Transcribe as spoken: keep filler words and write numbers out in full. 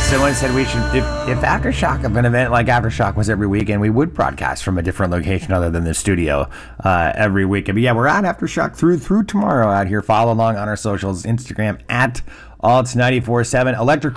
Someone said we should, if, if Aftershock, if an event like Aftershock was every weekend, we would broadcast from a different location other than the studio uh, every weekend. But yeah, we're at Aftershock through through tomorrow out here. Follow along on our socials, Instagram at Alts nine four seven, Electric